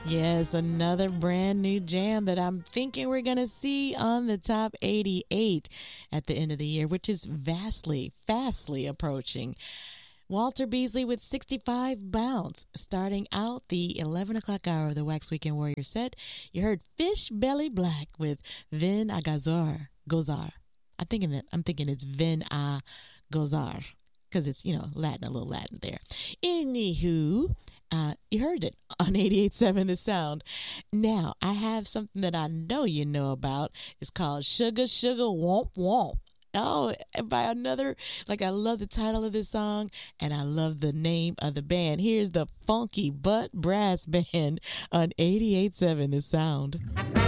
Yes, another brand new jam that I'm thinking we're going to see on the top 88 at the end of the year, which is fastly approaching. Walter Beasley with 65 Bounce, starting out the 11 o'clock hour of the Wax Weekend Warrior set. You heard Fish Belly Black with Vin a Gozar. I'm thinking it's Vin a Gozar because it's, Latin, a little Latin there. Anywho, you heard it on 88.7 The Sound. Now, I have something that I know you know about. It's called Sugar Sugar Womp Womp. Oh, by another, I love the title of this song and I love the name of the band. Here's the Funky Butt Brass Band on 88.7 The Sound.